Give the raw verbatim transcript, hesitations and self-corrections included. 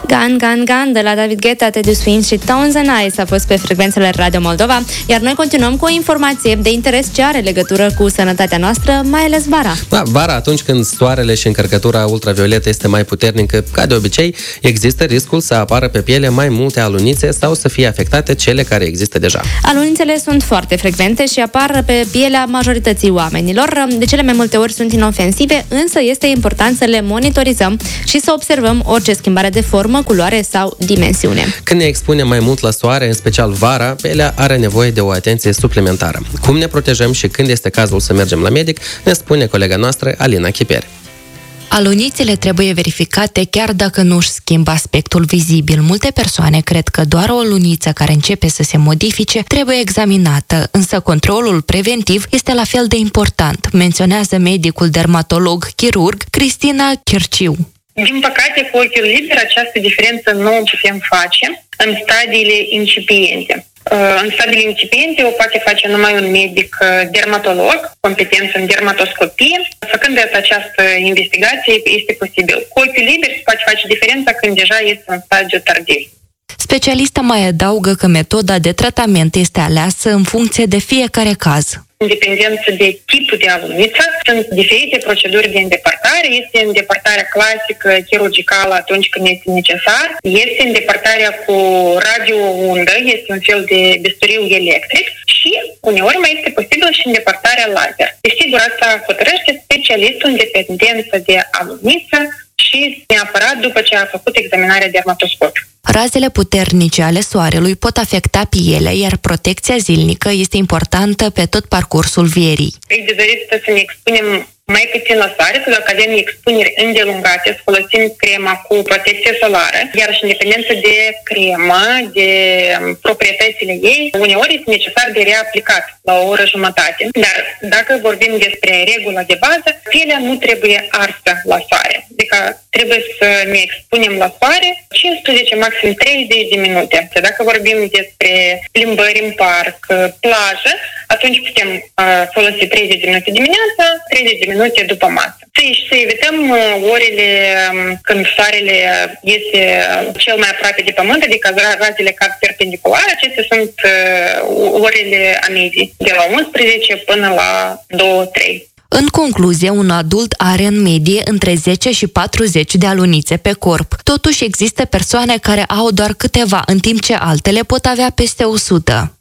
Gan, Gan, Gan de la David Guetta, Teddy Swims și Tones and Ice a fost pe frecvențele Radio Moldova, iar noi continuăm cu o informație de interes ce are legătură cu sănătatea noastră, mai ales vara. Da, vara, atunci când soarele și încărcătura ultravioletă este mai puternică, ca de obicei, există riscul să apară pe piele mai multe alunițe sau să fie afectate cele care există deja. Alunițele sunt foarte frecvente și apar pe pielea majorității oamenilor. De cele mai multe ori sunt inofensive, însă este important să le monitorizăm și să observăm orice schimbare de formă, culoare sau dimensiune. Când ne expunem mai mult la soare, în special vara, pielea are nevoie de o atenție suplimentară. Cum ne protejăm și când este cazul să mergem la medic, ne spune colega noastră, Alina Chiperi. Alunițele trebuie verificate chiar dacă nu își schimbă aspectul vizibil. Multe persoane cred că doar o luniță care începe să se modifice trebuie examinată, însă controlul preventiv este la fel de important, menționează medicul dermatolog chirurg Cristina Cherciu. Din păcate, cu ochiul liber, această diferență nu o putem face în stadiile incipiente. În stadiile incipiente o poate face numai un medic dermatolog, competent în dermatoscopie. Făcând această investigație, este posibil. Cu ochiul liber se poate face diferența când deja este în stadiu tardiv. Specialista mai adaugă că metoda de tratament este aleasă în funcție de fiecare caz. În dependență de tipul de aluniță, sunt diferite proceduri de îndepărtare. Este îndepărtarea clasică, chirurgicală atunci când este necesar. Este îndepărtarea cu radioundă, este un fel de bisturiu electric și uneori mai este posibil și îndepărtarea laser. Desigur, asta hotărăște specialistul în dependență de aluniță și neapărat după ce a făcut examinarea dermatoscopică. Razele puternice ale soarelui pot afecta pielea, iar protecția zilnică este importantă pe tot parcursul vierii. E de dorit să ne expunem mai puțin la soare, să dacă avem expuneri îndelungate, să folosim crema cu protecție solară, iar și în dependență de cremă, de proprietățile ei, uneori este necesar de reaplicat la o oră jumătate. Dar dacă vorbim despre regula de bază, pielea nu trebuie arsă la soare. Adică trebuie să ne expunem la soare cincisprezece, maxim treizeci de minute. Dacă vorbim despre plimbări în parc, plajă, atunci putem uh, folosi treizeci de minute dimineața, treizeci de minute după masă. Și să evităm uh, orele um, când soarele este cel mai aproape de pământ, adică razele cad perpendicular. Acestea sunt uh, orele amizii, de la unsprezece până la două trei. În concluzie, un adult are în medie între zece și patruzeci de alunițe pe corp. Totuși există persoane care au doar câteva, în timp ce altele pot avea peste o sută.